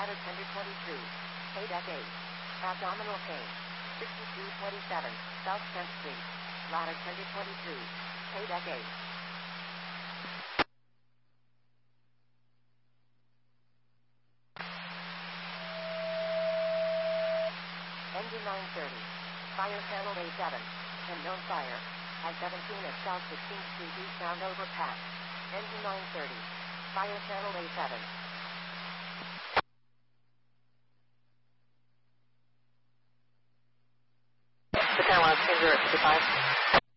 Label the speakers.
Speaker 1: ladder tender 22, K deck 8, abdominal pain, 6227, South 10th Street, ladder tender 22, K deck 8. Engine 930, fire channel A7, unknown fire, I-17 at South 16th Street eastbound overpass, engine 930, fire channel A7. The 10 1, 55.